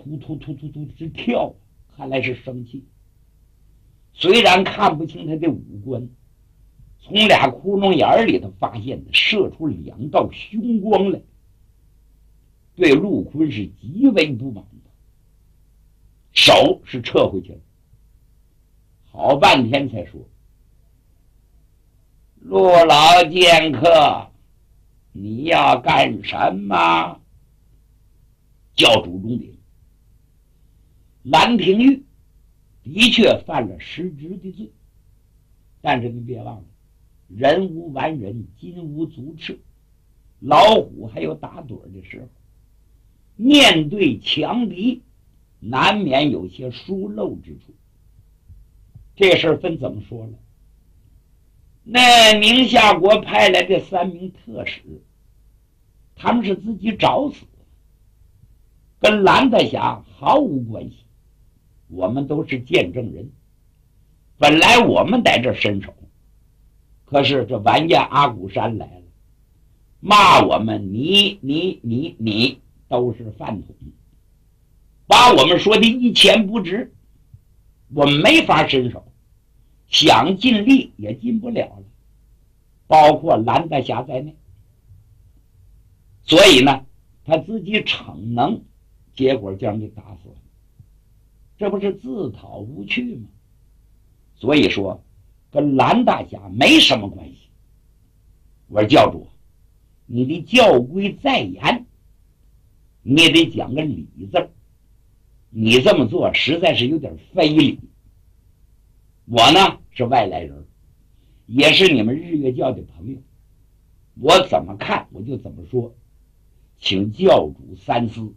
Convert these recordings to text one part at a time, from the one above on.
突突突突突直跳，看来是生气。虽然看不清他的五官，从俩窟窿眼里头发现的射出2道凶光来，对陆坤是极为不满的，手是撤回去了。好半天才说：“陆老剑客，你要干什么？”教主中禀，兰亭玉的确犯了失职的罪，但是你别忘了，人无完人，金无足赤，老虎还有打盹的时候，面对强敌难免有些疏漏之处。这事儿分怎么说呢？那宁夏国派来的3名特使，他们是自己找死，跟蓝大侠毫无关系，我们都是见证人。本来我们在这伸手，可是这完颜阿骨山来了，骂我们你都是饭桶，把我们说的一钱不值，我们没法伸手，想尽力也尽不了了，包括蓝大侠在内。所以呢，他自己逞能，结果就让你打死了，这不是自讨无趣吗？所以说跟蓝大侠没什么关系。我说教主，你的教规再严，你也得讲个理字，你这么做实在是有点非礼。我呢是外来人，也是你们日月教的朋友，我怎么看我就怎么说，请教主三思。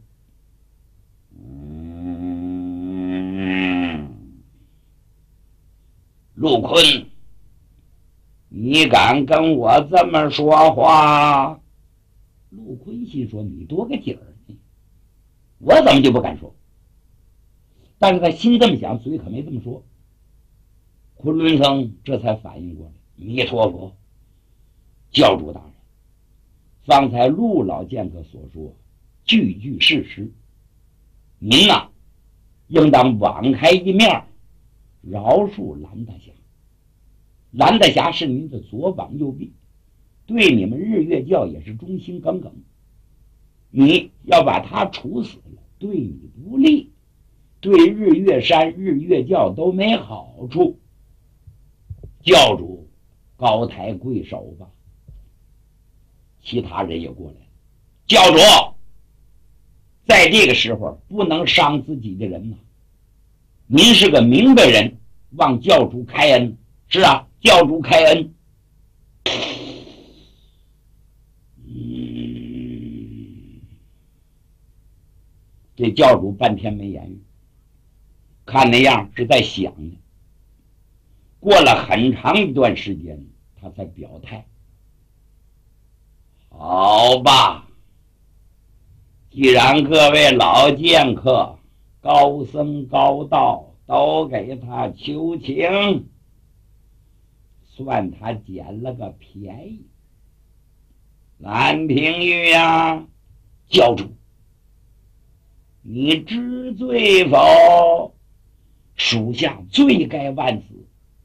陆坤，你敢跟我这么说话？陆坤心说，你多个劲儿，我怎么就不敢说？但是他心这么想，嘴可没这么说。昆仑僧这才反应过来，弥陀佛，教主大人，方才陆老剑客所说句句事实，您呐应当网开一面，饶恕蓝大侠。蓝大侠是您的左膀右臂，对你们日月教也是忠心耿耿，你要把他处死了，对你不利，对日月山日月教都没好处。教主高抬贵手吧。其他人也过来了，教主在这个时候不能伤自己的人呐，您是个明白人，望教主开恩。是啊，教主开恩。这教主半天没言语，看那样是在想呢。过了很长一段时间，他才表态。好吧，既然各位老剑客、高僧高道都给他求情，算他捡了个便宜。蓝亭玉呀，教主，你知罪否？属下罪该万死，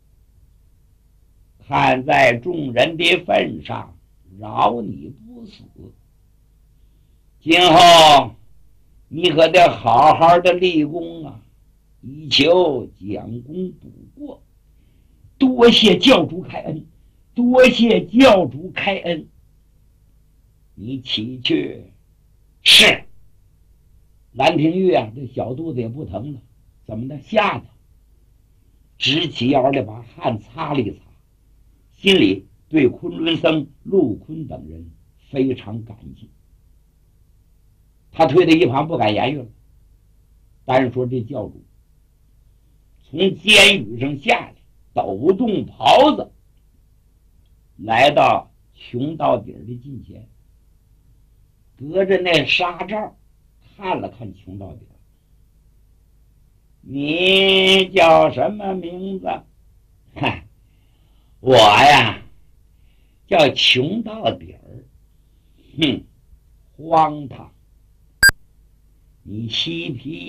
看在众人的份上，饶你不死。今后你可得好好的立功啊，以求将功补过。多谢教主开恩，多谢教主开恩。你起去。是。蓝亭玉啊，这小肚子也不疼了，怎么的？吓得直起腰来把汗擦了一擦，心里对昆仑僧、陆坤等人非常感激。他退到一旁不敢言语了，但是说这教主从监狱上下来，抖动袍子，来到穷到底的近前，隔着那纱罩看了看穷到底。你叫什么名字？我呀叫穷到底儿。荒唐，你嬉皮